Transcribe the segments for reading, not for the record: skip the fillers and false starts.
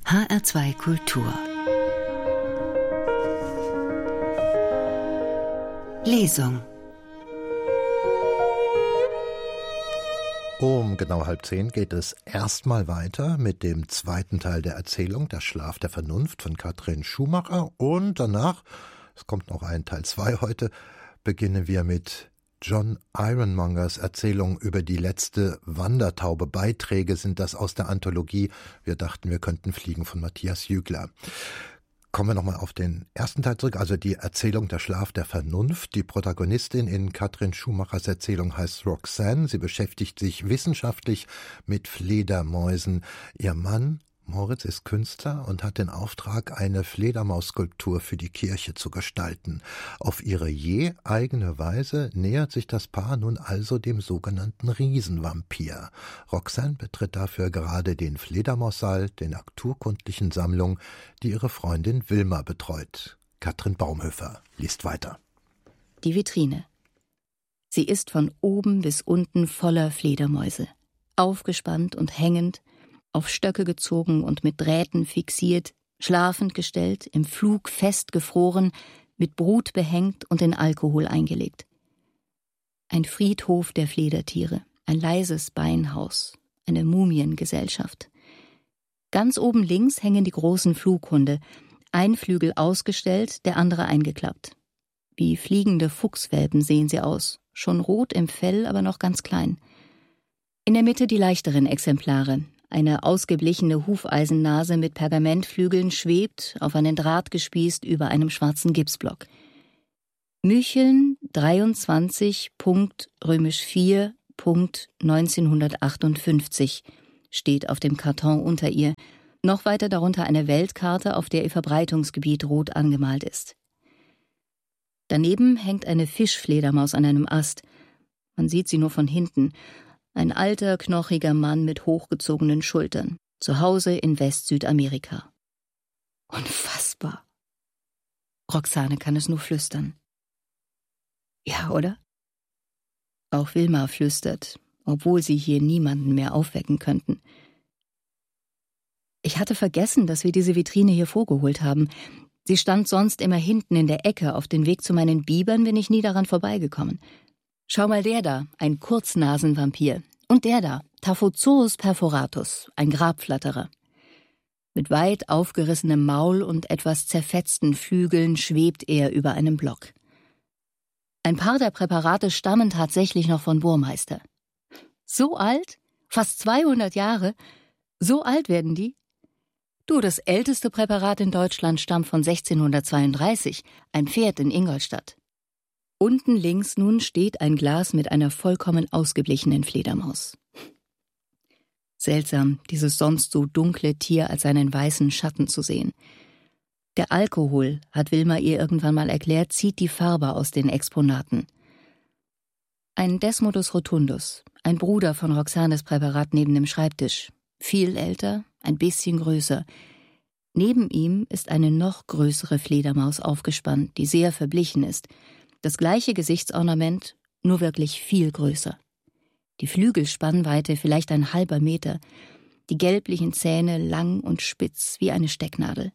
HR2 Kultur Lesung. Um genau 9:30 geht es erstmal weiter mit dem zweiten Teil der Erzählung Der Schlaf der Vernunft von Katrin Schumacher, und danach, es kommt noch ein Teil 2 heute, beginnen wir mit John Ironmongers Erzählung über die letzte Wandertaube. Beiträge sind das aus der Anthologie Wir dachten, wir könnten fliegen von Matthias Jügler. Kommen wir nochmal auf den ersten Teil zurück, also die Erzählung Der Schlaf der Vernunft. Die Protagonistin in Katrin Schumachers Erzählung heißt Roxanne. Sie beschäftigt sich wissenschaftlich mit Fledermäusen. Ihr Mann Moritz ist Künstler und hat den Auftrag, eine Fledermausskulptur für die Kirche zu gestalten. Auf ihre je eigene Weise nähert sich das Paar nun also dem sogenannten Riesenvampir. Roxanne betritt dafür gerade den Fledermaussaal der naturkundlichen Sammlung, die ihre Freundin Wilma betreut. Katrin Baumhöfer liest weiter. Die Vitrine. Sie ist von oben bis unten voller Fledermäuse. Aufgespannt und hängend, auf Stöcke gezogen und mit Drähten fixiert, schlafend gestellt, im Flug festgefroren, mit Brut behängt und in Alkohol eingelegt. Ein Friedhof der Fledertiere, ein leises Beinhaus, eine Mumiengesellschaft. Ganz oben links hängen die großen Flughunde, ein Flügel ausgestellt, der andere eingeklappt. Wie fliegende Fuchswelpen sehen sie aus, schon rot im Fell, aber noch ganz klein. In der Mitte die leichteren Exemplare. Eine ausgeblichene Hufeisennase mit Pergamentflügeln schwebt, auf einen Draht gespießt, über einem schwarzen Gipsblock. Mücheln 23.4.1958 steht auf dem Karton unter ihr, noch weiter darunter eine Weltkarte, auf der ihr Verbreitungsgebiet rot angemalt ist. Daneben hängt eine Fischfledermaus an einem Ast. Man sieht sie nur von hinten. Ein alter, knochiger Mann mit hochgezogenen Schultern. Zu Hause in West-Südamerika. Unfassbar. Roxane kann es nur flüstern. Ja, oder? Auch Wilma flüstert, obwohl sie hier niemanden mehr aufwecken könnten. Ich hatte vergessen, dass wir diese Vitrine hier vorgeholt haben. Sie stand sonst immer hinten in der Ecke. Auf den Weg zu meinen Bibern bin ich nie daran vorbeigekommen. Schau mal, der da, ein Kurznasenvampir. Und der da, Taphozous perforatus, ein Grabflatterer. Mit weit aufgerissenem Maul und etwas zerfetzten Flügeln schwebt er über einem Block. Ein paar der Präparate stammen tatsächlich noch von Burmeister. So alt? Fast 200 Jahre? So alt werden die? Du, das älteste Präparat in Deutschland stammt von 1632, ein Pferd in Ingolstadt. Unten links nun steht ein Glas mit einer vollkommen ausgeblichenen Fledermaus. Seltsam, dieses sonst so dunkle Tier als einen weißen Schatten zu sehen. Der Alkohol, hat Wilma ihr irgendwann mal erklärt, zieht die Farbe aus den Exponaten. Ein Desmodus rotundus, ein Bruder von Roxanes Präparat neben dem Schreibtisch. Viel älter, ein bisschen größer. Neben ihm ist eine noch größere Fledermaus aufgespannt, die sehr verblichen ist. Das gleiche Gesichtsornament, nur wirklich viel größer. Die Flügelspannweite vielleicht ein halber Meter, die gelblichen Zähne lang und spitz wie eine Stecknadel.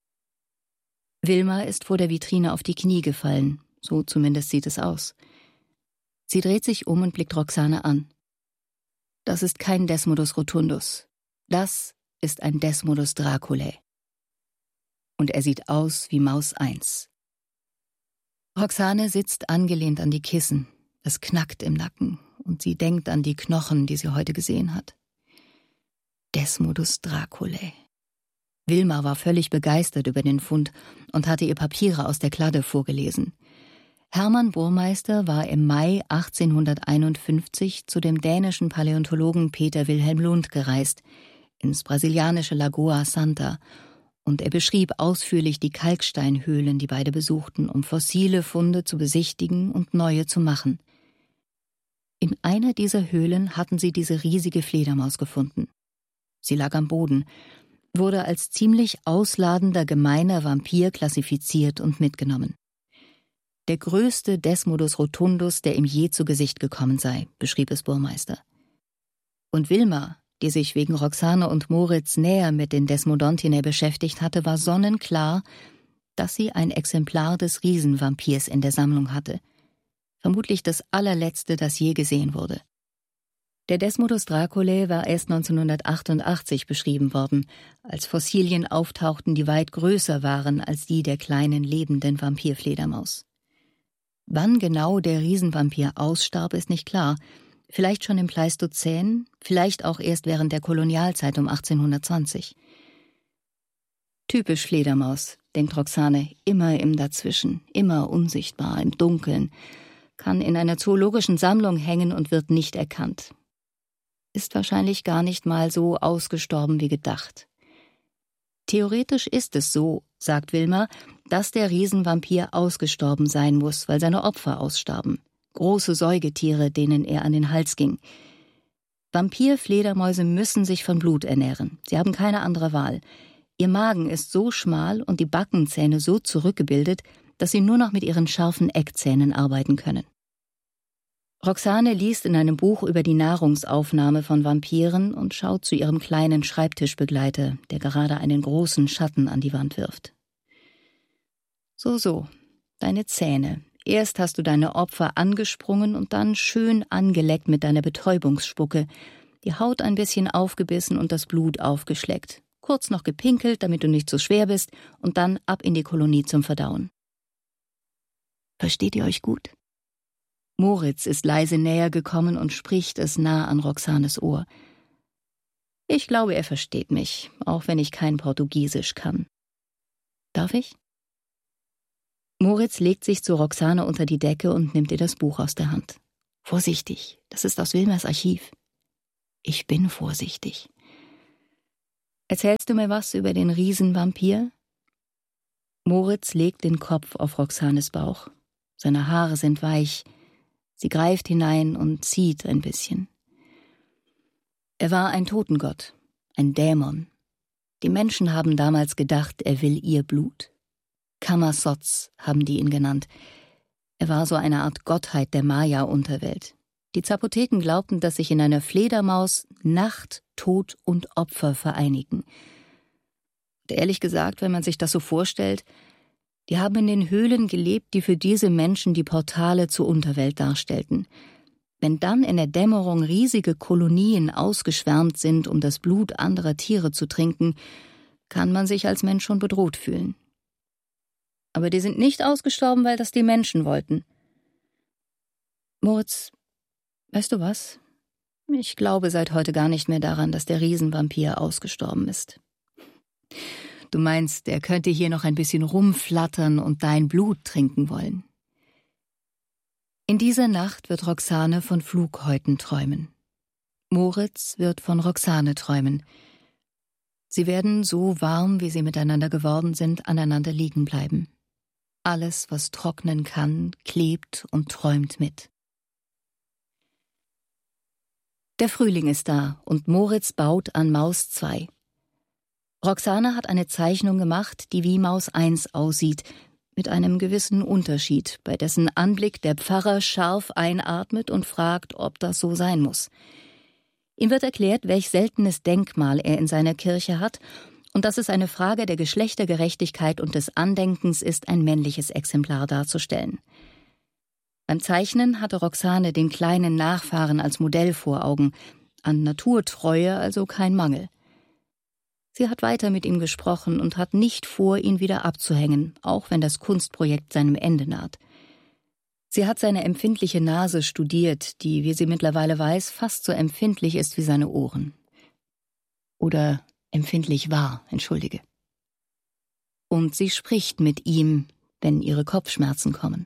Wilma ist vor der Vitrine auf die Knie gefallen, so zumindest sieht es aus. Sie dreht sich um und blickt Roxane an. Das ist kein Desmodus rotundus, das ist ein Desmodus draculae. Und er sieht aus wie Maus 1. Roxane sitzt angelehnt an die Kissen. Es knackt im Nacken und sie denkt an die Knochen, die sie heute gesehen hat. Desmodus draculae. Wilma war völlig begeistert über den Fund und hatte ihr Papiere aus der Kladde vorgelesen. Hermann Burmeister war im Mai 1851 zu dem dänischen Paläontologen Peter Wilhelm Lund gereist, ins brasilianische Lagoa Santa, und er beschrieb ausführlich die Kalksteinhöhlen, die beide besuchten, um fossile Funde zu besichtigen und neue zu machen. In einer dieser Höhlen hatten sie diese riesige Fledermaus gefunden. Sie lag am Boden, wurde als ziemlich ausladender, gemeiner Vampir klassifiziert und mitgenommen. Der größte Desmodus rotundus, der ihm je zu Gesicht gekommen sei, beschrieb es Burmeister. Und Wilma, die sich wegen Roxane und Moritz näher mit den Desmodontinae beschäftigt hatte, war sonnenklar, dass sie ein Exemplar des Riesenvampirs in der Sammlung hatte. Vermutlich das allerletzte, das je gesehen wurde. Der Desmodus draculae war erst 1988 beschrieben worden, als Fossilien auftauchten, die weit größer waren als die der kleinen lebenden Vampirfledermaus. Wann genau der Riesenvampir ausstarb, ist nicht klar. Vielleicht schon im Pleistozän, vielleicht auch erst während der Kolonialzeit um 1820. Typisch Fledermaus, denkt Roxane, immer im Dazwischen, immer unsichtbar, im Dunkeln, kann in einer zoologischen Sammlung hängen und wird nicht erkannt. Ist wahrscheinlich gar nicht mal so ausgestorben wie gedacht. Theoretisch ist es so, sagt Wilmer, dass der Riesenvampir ausgestorben sein muss, weil seine Opfer ausstarben. Große Säugetiere, denen er an den Hals ging. Vampirfledermäuse müssen sich von Blut ernähren. Sie haben keine andere Wahl. Ihr Magen ist so schmal und die Backenzähne so zurückgebildet, dass sie nur noch mit ihren scharfen Eckzähnen arbeiten können. Roxane liest in einem Buch über die Nahrungsaufnahme von Vampiren und schaut zu ihrem kleinen Schreibtischbegleiter, der gerade einen großen Schatten an die Wand wirft. So, deine Zähne. Erst hast du deine Opfer angesprungen und dann schön angeleckt mit deiner Betäubungsspucke, die Haut ein bisschen aufgebissen und das Blut aufgeschleckt. Kurz noch gepinkelt, damit du nicht zu schwer bist, und dann ab in die Kolonie zum Verdauen. Versteht ihr euch gut? Moritz ist leise näher gekommen und spricht es nah an Roxanes Ohr. Ich glaube, er versteht mich, auch wenn ich kein Portugiesisch kann. Darf ich? Moritz legt sich zu Roxane unter die Decke und nimmt ihr das Buch aus der Hand. Vorsichtig, das ist aus Wilmers Archiv. Ich bin vorsichtig. Erzählst du mir was über den Riesenvampir? Moritz legt den Kopf auf Roxanes Bauch. Seine Haare sind weich. Sie greift hinein und zieht ein bisschen. Er war ein Totengott, ein Dämon. Die Menschen haben damals gedacht, er will ihr Blut. Kamasots haben die ihn genannt. Er war so eine Art Gottheit der Maya-Unterwelt. Die Zapoteken glaubten, dass sich in einer Fledermaus Nacht, Tod und Opfer vereinigen. Und ehrlich gesagt, wenn man sich das so vorstellt, die haben in den Höhlen gelebt, die für diese Menschen die Portale zur Unterwelt darstellten. Wenn dann in der Dämmerung riesige Kolonien ausgeschwärmt sind, um das Blut anderer Tiere zu trinken, kann man sich als Mensch schon bedroht fühlen. Aber die sind nicht ausgestorben, weil das die Menschen wollten. Moritz, weißt du was? Ich glaube seit heute gar nicht mehr daran, dass der Riesenvampir ausgestorben ist. Du meinst, er könnte hier noch ein bisschen rumflattern und dein Blut trinken wollen. In dieser Nacht wird Roxane von Flughäuten träumen. Moritz wird von Roxane träumen. Sie werden so warm, wie sie miteinander geworden sind, aneinander liegen bleiben. Alles, was trocknen kann, klebt und träumt mit. Der Frühling ist da und Moritz baut an Maus 2. Roxane hat eine Zeichnung gemacht, die wie Maus 1 aussieht, mit einem gewissen Unterschied, bei dessen Anblick der Pfarrer scharf einatmet und fragt, ob das so sein muss. Ihm wird erklärt, welch seltenes Denkmal er in seiner Kirche hat und dass es eine Frage der Geschlechtergerechtigkeit und des Andenkens ist, ein männliches Exemplar darzustellen. Beim Zeichnen hatte Roxane den kleinen Nachfahren als Modell vor Augen, an Naturtreue also kein Mangel. Sie hat weiter mit ihm gesprochen und hat nicht vor, ihn wieder abzuhängen, auch wenn das Kunstprojekt seinem Ende naht. Sie hat seine empfindliche Nase studiert, die, wie sie mittlerweile weiß, fast so empfindlich ist wie seine Ohren. Oder empfindlich war, entschuldige. Und sie spricht mit ihm, wenn ihre Kopfschmerzen kommen.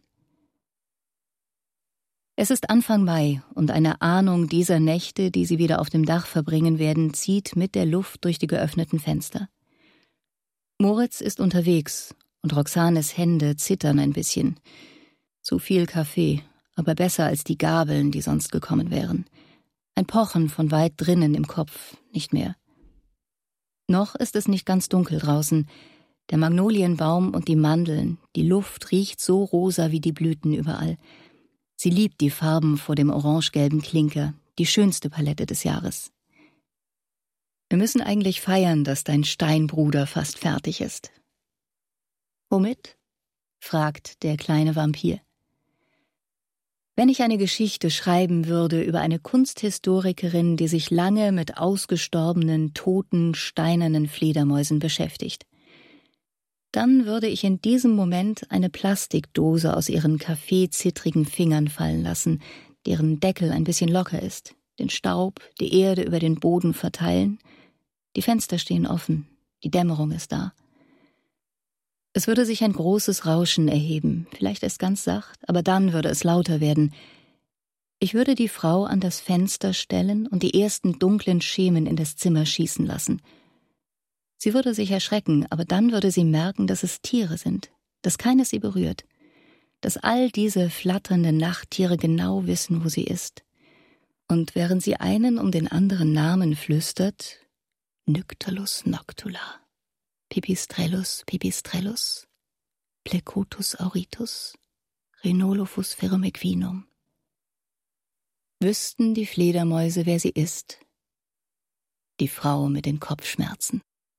Es ist Anfang Mai und eine Ahnung dieser Nächte, die sie wieder auf dem Dach verbringen werden, zieht mit der Luft durch die geöffneten Fenster. Moritz ist unterwegs und Roxanes Hände zittern ein bisschen. Zu viel Kaffee, aber besser als die Gabeln, die sonst gekommen wären. Ein Pochen von weit drinnen im Kopf, nicht mehr. Noch ist es nicht ganz dunkel draußen. Der Magnolienbaum und die Mandeln, die Luft riecht so rosa wie die Blüten überall. Sie liebt die Farben vor dem orangegelben Klinker, die schönste Palette des Jahres. Wir müssen eigentlich feiern, dass dein Steinbruder fast fertig ist. Womit? Fragt der kleine Vampir. Wenn ich eine Geschichte schreiben würde über eine Kunsthistorikerin, die sich lange mit ausgestorbenen, toten, steinernen Fledermäusen beschäftigt, dann würde ich in diesem Moment eine Plastikdose aus ihren kaffeezittrigen Fingern fallen lassen, deren Deckel ein bisschen locker ist, den Staub, die Erde über den Boden verteilen. Die Fenster stehen offen, die Dämmerung ist da. Es würde sich ein großes Rauschen erheben, vielleicht erst ganz sacht, aber dann würde es lauter werden. Ich würde die Frau an das Fenster stellen und die ersten dunklen Schemen in das Zimmer schießen lassen. Sie würde sich erschrecken, aber dann würde sie merken, dass es Tiere sind, dass keines sie berührt, dass all diese flatternden Nachttiere genau wissen, wo sie ist. Und während sie einen um den anderen Namen flüstert, Nyctalus noctula, Pipistrellus pipistrellus, Plecotus auritus, Rhinolophus ferrumequinum. Wüssten die Fledermäuse, wer sie ist? Die Frau mit den Kopfschmerzen.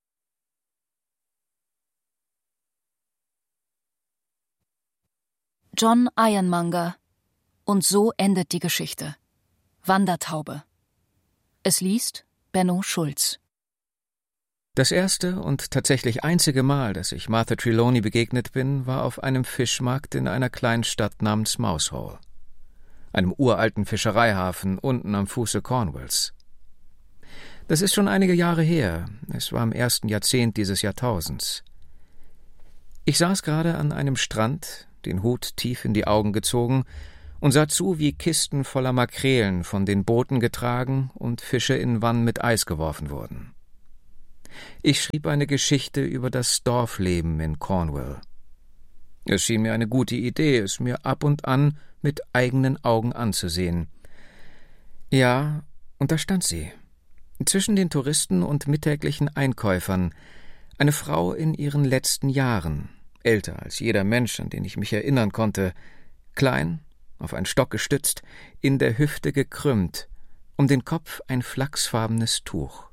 John Ironmonger. Und so endet die Geschichte. Wandertaube. Es liest Benno Schulz. Das erste und tatsächlich einzige Mal, dass ich Martha Trelawney begegnet bin, war auf einem Fischmarkt in einer kleinen Stadt namens Mousehole, einem uralten Fischereihafen unten am Fuße Cornwalls. Das ist schon einige Jahre her, es war im ersten Jahrzehnt dieses Jahrtausends. Ich saß gerade an einem Strand, den Hut tief in die Augen gezogen, und sah zu, wie Kisten voller Makrelen von den Booten getragen und Fische in Wannen mit Eis geworfen wurden. Ich schrieb eine Geschichte über das Dorfleben in Cornwall. Es schien mir eine gute Idee, es mir ab und an mit eigenen Augen anzusehen. Ja, und da stand sie, zwischen den Touristen und mittäglichen Einkäufern, eine Frau in ihren letzten Jahren, älter als jeder Mensch, an den ich mich erinnern konnte, klein, auf einen Stock gestützt, in der Hüfte gekrümmt, um den Kopf ein flachsfarbenes Tuch.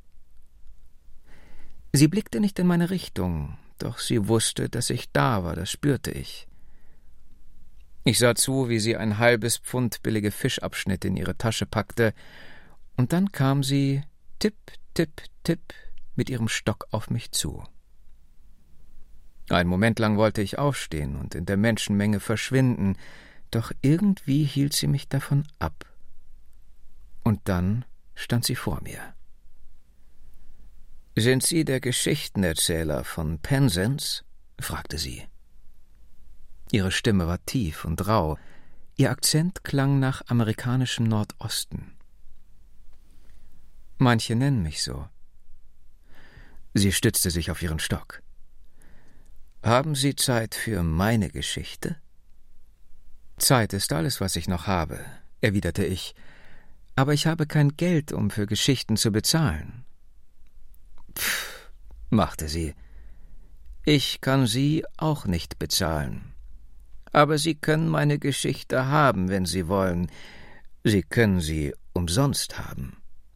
Sie blickte nicht in meine Richtung, doch sie wusste, dass ich da war, das spürte ich. Ich sah zu, wie sie ein halbes Pfund billige Fischabschnitte in ihre Tasche packte, und dann kam sie tipp, tipp, tipp mit ihrem Stock auf mich zu. Einen Moment lang wollte ich aufstehen und in der Menschenmenge verschwinden, doch irgendwie hielt sie mich davon ab. Und dann stand sie vor mir. »Sind Sie der Geschichtenerzähler von Penzance?« fragte sie. Ihre Stimme war tief und rau, ihr Akzent klang nach amerikanischem Nordosten. »Manche nennen mich so.« Sie stützte sich auf ihren Stock. »Haben Sie Zeit für meine Geschichte?« »Zeit ist alles, was ich noch habe«, erwiderte ich, »aber ich habe kein Geld, um für Geschichten zu bezahlen.« »Pff«, machte sie, »ich kann Sie auch nicht bezahlen. Aber Sie können meine Geschichte haben, wenn Sie wollen. Sie können sie umsonst haben.«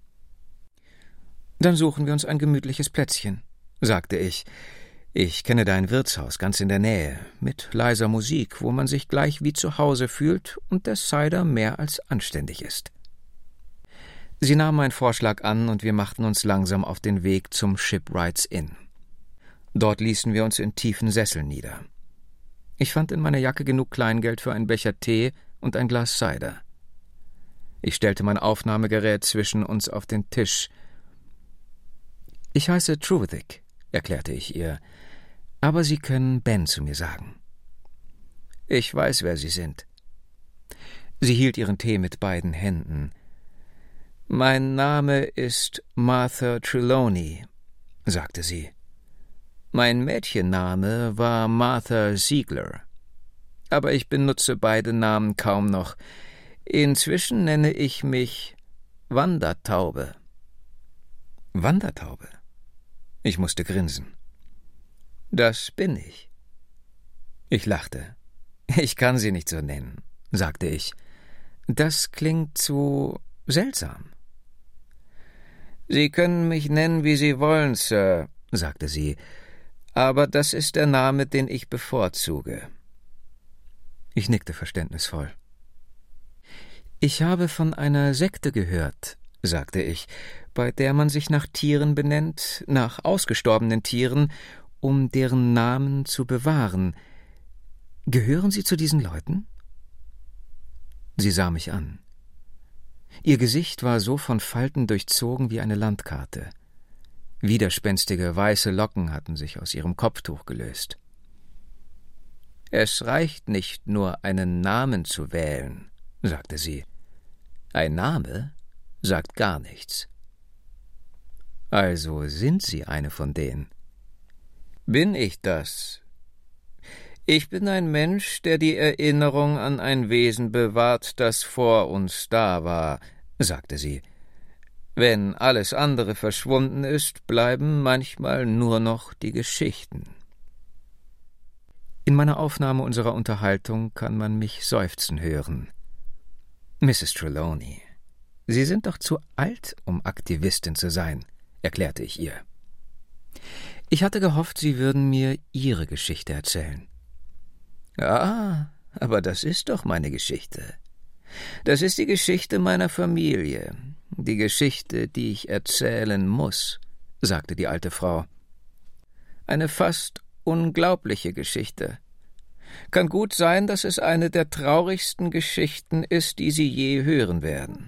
»Dann suchen wir uns ein gemütliches Plätzchen«, sagte ich. »Ich kenne da ein Wirtshaus ganz in der Nähe, mit leiser Musik, wo man sich gleich wie zu Hause fühlt und der Cider mehr als anständig ist.« Sie nahm meinen Vorschlag an und wir machten uns langsam auf den Weg zum Shipwrights Inn. Dort ließen wir uns in tiefen Sesseln nieder. Ich fand in meiner Jacke genug Kleingeld für einen Becher Tee und ein Glas Cider. Ich stellte mein Aufnahmegerät zwischen uns auf den Tisch. »Ich heiße Truvethik«, erklärte ich ihr, »aber Sie können Ben zu mir sagen.« »Ich weiß, wer Sie sind.« Sie hielt ihren Tee mit beiden Händen. »Mein Name ist Martha Trelawney«, sagte sie. »Mein Mädchenname war Martha Ziegler. Aber ich benutze beide Namen kaum noch. Inzwischen nenne ich mich Wandertaube.« »Wandertaube?« Ich musste grinsen. »Das bin ich.« Ich lachte. »Ich kann Sie nicht so nennen«, sagte ich. »Das klingt zu seltsam.« »Sie können mich nennen, wie Sie wollen, Sir«, sagte sie, »aber das ist der Name, den ich bevorzuge.« Ich nickte verständnisvoll. »Ich habe von einer Sekte gehört«, sagte ich, »bei der man sich nach Tieren benennt, nach ausgestorbenen Tieren, um deren Namen zu bewahren. Gehören Sie zu diesen Leuten?« Sie sah mich an. Ihr Gesicht war so von Falten durchzogen wie eine Landkarte. Widerspenstige weiße Locken hatten sich aus ihrem Kopftuch gelöst. »Es reicht nicht nur, einen Namen zu wählen«, sagte sie. »Ein Name sagt gar nichts.« »Also sind Sie eine von denen?« »Bin ich das? Ich bin ein Mensch, der die Erinnerung an ein Wesen bewahrt, das vor uns da war«, sagte sie. »Wenn alles andere verschwunden ist, bleiben manchmal nur noch die Geschichten.« In meiner Aufnahme unserer Unterhaltung kann man mich seufzen hören. »Mrs. Trelawney, Sie sind doch zu alt, um Aktivistin zu sein«, erklärte ich ihr. Ich hatte gehofft, Sie würden mir Ihre Geschichte erzählen. »Ah, aber das ist doch meine Geschichte. Das ist die Geschichte meiner Familie, die Geschichte, die ich erzählen muss«, sagte die alte Frau. »Eine fast unglaubliche Geschichte. Kann gut sein, dass es eine der traurigsten Geschichten ist, die Sie je hören werden.«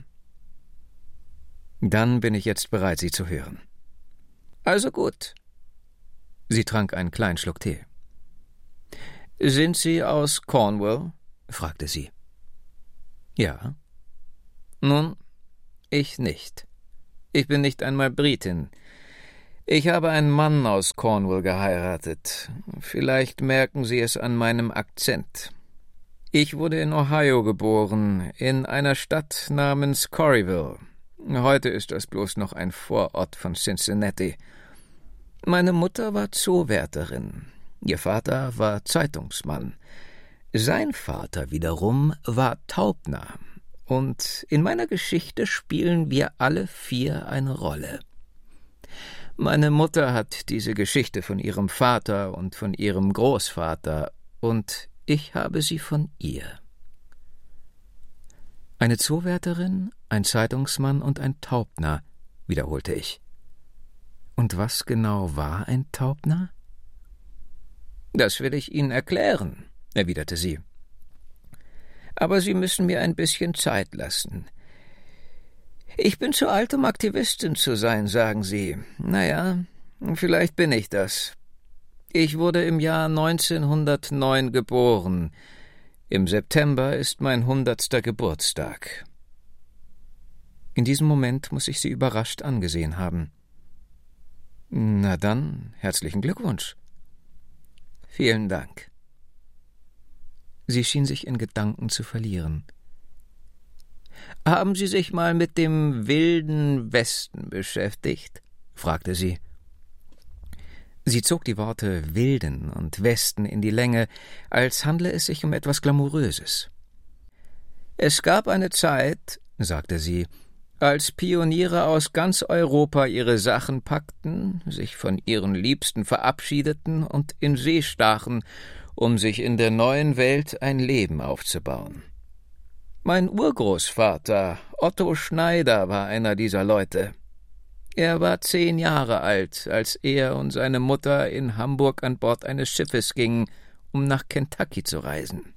»Dann bin ich jetzt bereit, sie zu hören.« »Also gut.« Sie trank einen kleinen Schluck Tee. »Sind Sie aus Cornwall?« fragte sie. »Ja.« »Nun, ich nicht. Ich bin nicht einmal Britin. Ich habe einen Mann aus Cornwall geheiratet. Vielleicht merken Sie es an meinem Akzent. Ich wurde in Ohio geboren, in einer Stadt namens Corryville. Heute ist das bloß noch ein Vorort von Cincinnati. Meine Mutter war Zoowärterin. Ihr Vater war Zeitungsmann. Sein Vater wiederum war Taubner. Und in meiner Geschichte spielen wir alle 4 eine Rolle. Meine Mutter hat diese Geschichte von ihrem Vater und von ihrem Großvater, und ich habe sie von ihr.« »Eine Zoowärterin, ein Zeitungsmann und ein Taubner«, wiederholte ich. »Und was genau war ein Taubner?« »Das will ich Ihnen erklären«, erwiderte sie. »Aber Sie müssen mir ein bisschen Zeit lassen. Ich bin zu alt, um Aktivistin zu sein, sagen Sie. Naja, vielleicht bin ich das. Ich wurde im Jahr 1909 geboren. Im September ist mein 100. Geburtstag.« In diesem Moment muss ich sie überrascht angesehen haben. »Na dann, herzlichen Glückwunsch.« »Vielen Dank.« Sie schien sich in Gedanken zu verlieren. »Haben Sie sich mal mit dem Wilden Westen beschäftigt?« fragte sie. Sie zog die Worte Wilden und Westen in die Länge, als handle es sich um etwas Glamouröses. »Es gab eine Zeit«, sagte sie, »als Pioniere aus ganz Europa ihre Sachen packten, sich von ihren Liebsten verabschiedeten und in See stachen, um sich in der neuen Welt ein Leben aufzubauen. Mein Urgroßvater, Otto Schneider, war einer dieser Leute. Er war 10 Jahre alt, als er und seine Mutter in Hamburg an Bord eines Schiffes gingen, um nach Kentucky zu reisen.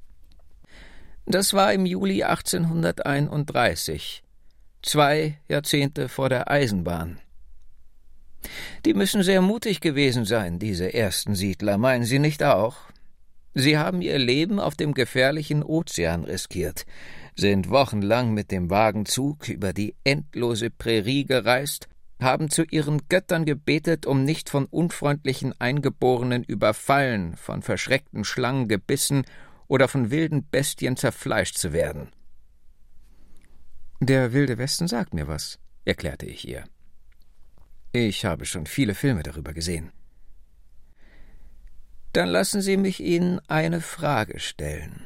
Das war im Juli 1831, 2 Jahrzehnte vor der Eisenbahn. Die müssen sehr mutig gewesen sein, diese ersten Siedler, meinen Sie nicht auch? Sie haben ihr Leben auf dem gefährlichen Ozean riskiert, sind wochenlang mit dem Wagenzug über die endlose Prärie gereist, haben zu ihren Göttern gebetet, um nicht von unfreundlichen Eingeborenen überfallen, von verschreckten Schlangen gebissen oder von wilden Bestien zerfleischt zu werden. »Der Wilde Westen sagt mir was«, erklärte ich ihr. »Ich habe schon viele Filme darüber gesehen.« »Dann lassen Sie mich Ihnen eine Frage stellen.«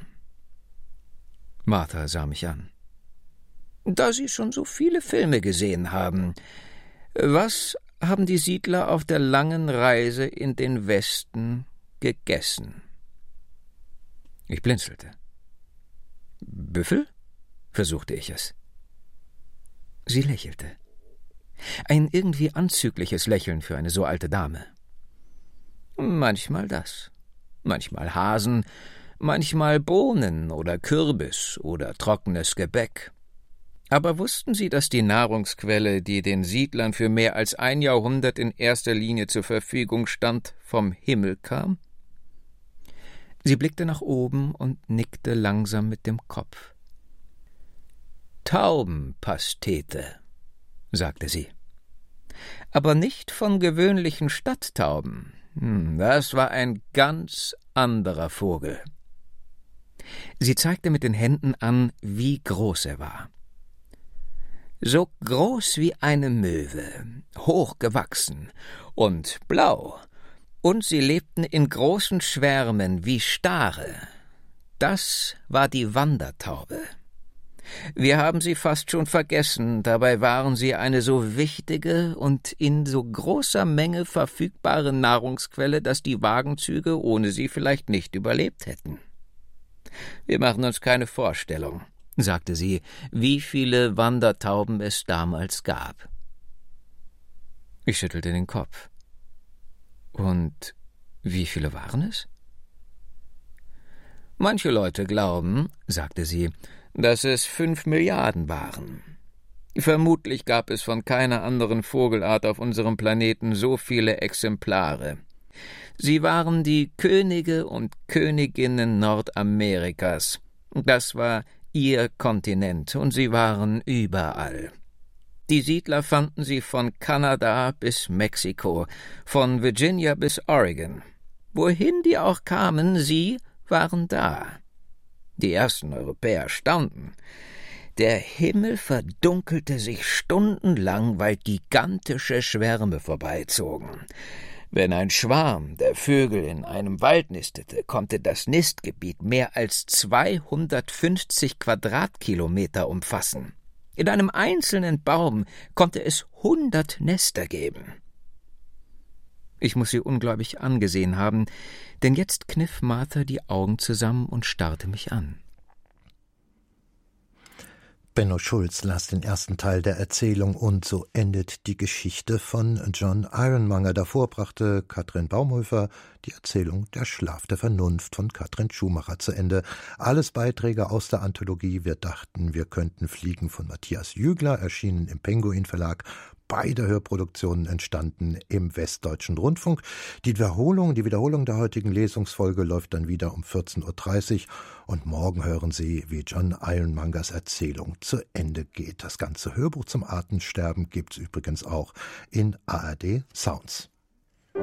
Martha sah mich an. »Da Sie schon so viele Filme gesehen haben, Was haben die Siedler auf der langen Reise in den Westen gegessen? Ich blinzelte. Büffel? Versuchte ich es. Sie lächelte. Ein irgendwie anzügliches Lächeln für eine so alte Dame. Manchmal das, manchmal Hasen, manchmal Bohnen oder Kürbis oder trockenes Gebäck. Aber wussten Sie, dass die Nahrungsquelle, die den Siedlern für mehr als ein Jahrhundert in erster Linie zur Verfügung stand, vom Himmel kam? Sie blickte nach oben und nickte langsam mit dem Kopf. Taubenpastete, sagte sie. Aber nicht von gewöhnlichen Stadttauben. Das war ein ganz anderer Vogel. Sie zeigte mit den Händen an, wie groß er war. So groß wie eine Möwe, hochgewachsen und blau, und sie lebten in großen Schwärmen wie Stare. Das war die Wandertaube. Wir haben sie fast schon vergessen, dabei waren sie eine so wichtige und in so großer Menge verfügbare Nahrungsquelle, dass die Wagenzüge ohne sie vielleicht nicht überlebt hätten. Wir machen uns keine Vorstellung, sagte sie, wie viele Wandertauben es damals gab. Ich schüttelte den Kopf. Und wie viele waren es? Manche Leute glauben, sagte sie, dass es 5 Milliarden waren. Vermutlich gab es von keiner anderen Vogelart auf unserem Planeten so viele Exemplare. Sie waren die Könige und Königinnen Nordamerikas. Das war ihr Kontinent, und sie waren überall. Die Siedler fanden sie von Kanada bis Mexiko, von Virginia bis Oregon. Wohin die auch kamen, sie waren da. Die ersten Europäer staunten. Der Himmel verdunkelte sich stundenlang, weil gigantische Schwärme vorbeizogen. Wenn ein Schwarm der Vögel in einem Wald nistete, konnte das Nistgebiet mehr als 250 Quadratkilometer umfassen. In einem einzelnen Baum konnte es 100 Nester geben. Ich muss sie ungläubig angesehen haben, denn jetzt kniff Martha die Augen zusammen und starrte mich an. Benno Schulz las den ersten Teil der Erzählung und so endet die Geschichte von John Ironmonger. Davor brachte Katrin Baumhöfer die Erzählung Der Schlaf der Vernunft von Katrin Schumacher zu Ende. Alles Beiträge aus der Anthologie Wir dachten, wir könnten fliegen von Matthias Jügler, erschienen im Penguin Verlag. Beide Hörproduktionen entstanden im Westdeutschen Rundfunk. Die Wiederholung der heutigen Lesungsfolge läuft dann wieder um 14.30 Uhr und morgen hören Sie, wie John Ironmongers Erzählung zu Ende geht. Das ganze Hörbuch zum Artensterben gibt's übrigens auch in ARD Sounds.